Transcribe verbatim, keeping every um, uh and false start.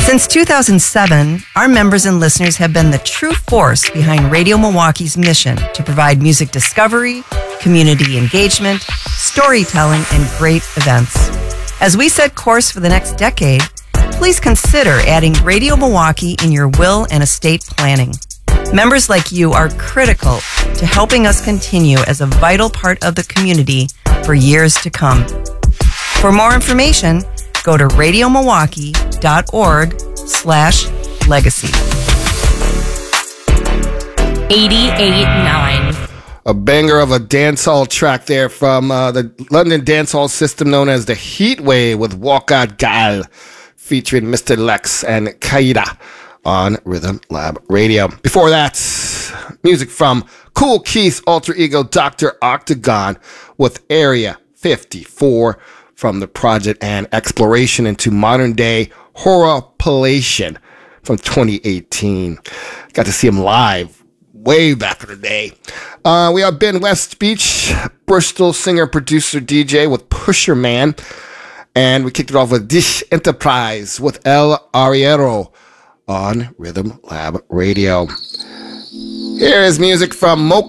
Since two thousand seven, our members and listeners have been the true force behind Radio Milwaukee's mission to provide music discovery, community engagement, storytelling, and great events. As we set course for the next decade, please consider adding Radio Milwaukee in your will and estate planning. Members like you are critical to helping us continue as a vital part of the community for years to come. For more information, go to radiomilwaukee.org slash legacy. eighty-eight point nine. A banger of a dancehall track there from uh, the London dancehall system known as the Heatwave with Walkout Gal featuring Mister Lex and Kaida on Rhythm Lab Radio. Before that, music from Cool Keith's alter ego Doctor Octagon with Area fifty-four from the project and exploration into modern day horror palation from twenty eighteen. Got to see him live way back in the day. Uh, we have Ben West Beach, Bristol singer, producer, D J with Pusher Man. And we kicked it off with Dish Enterprise with El Arriero on Rhythm Lab Radio. Here is music from Mocha